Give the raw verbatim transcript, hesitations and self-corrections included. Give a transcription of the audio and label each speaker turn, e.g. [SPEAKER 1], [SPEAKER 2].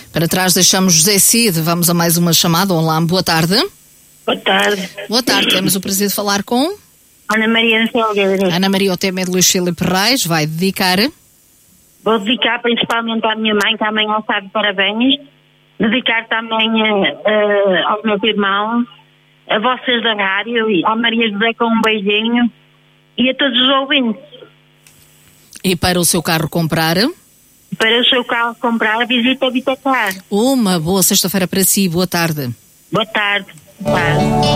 [SPEAKER 1] Para trás deixamos José Cid. Vamos a mais uma chamada. Olá, boa tarde.
[SPEAKER 2] Boa tarde.
[SPEAKER 1] Boa tarde, temos o prazer de falar com
[SPEAKER 2] Ana Maria da Salgueira.
[SPEAKER 1] Ana Maria. O tema é de Luís Filipe Reis. Vai dedicar?
[SPEAKER 2] Vou dedicar principalmente à minha mãe, que amanhã está de parabéns. Dedicar também uh, uh, aos meus irmãos, a vocês da rádio, e à Maria José com um beijinho e a todos os ouvintes.
[SPEAKER 1] E para o seu carro comprar?
[SPEAKER 2] Para o seu carro comprar, visita a Vitacar.
[SPEAKER 1] Uma boa sexta-feira para si. Boa tarde.
[SPEAKER 2] Boa tarde. Boa tarde.